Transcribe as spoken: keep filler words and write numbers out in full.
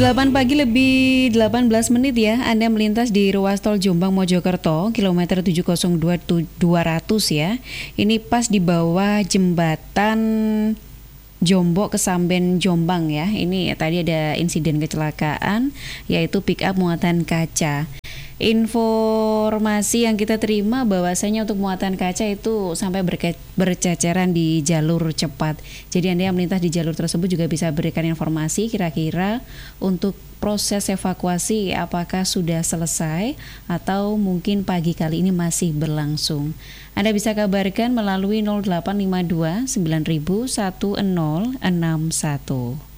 delapan pagi lebih delapan belas menit ya, Anda melintas di ruas tol Jombang Mojokerto, kilometer tujuh nol dua dua ratus ya. Ini pas di bawah jembatan Jombok Kesamben Jombang ya. Ini tadi ada insiden kecelakaan, yaitu pick up muatan kaca. Informasi yang kita terima bahwasanya untuk muatan kaca itu sampai berke- berceceran di jalur cepat. Jadi Anda yang melintas di jalur tersebut juga bisa berikan informasi kira-kira untuk proses evakuasi apakah sudah selesai atau mungkin pagi kali ini masih berlangsung. Anda bisa kabarkan melalui nol delapan lima dua sembilan satu nol enam satu.